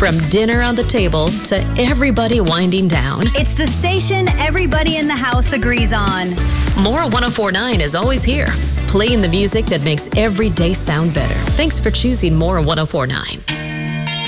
From dinner on the table to everybody winding down, it's the station everybody in the house agrees on. More 1049 is always here, playing the music that makes every day sound better. Thanks for choosing More 1049.